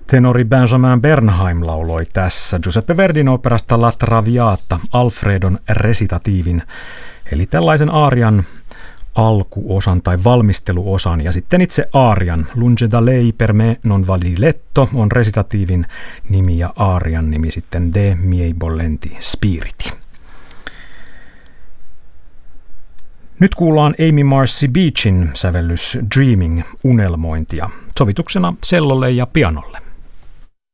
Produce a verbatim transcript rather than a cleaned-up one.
Tenori Benjamin Bernheim lauloi tässä Giuseppe Verdin operasta La Traviata Alfredon resitatiivin, eli tällaisen aarian alkuosan tai valmisteluosan, ja sitten itse aarian Lunge da lei per me non va di letto on resitatiivin nimi ja aarian nimi sitten De miei bollenti spiriti. Nyt kuullaan Amy Marcy Beachin sävellys Dreaming unelmointia sovituksena sellolle ja pianolle.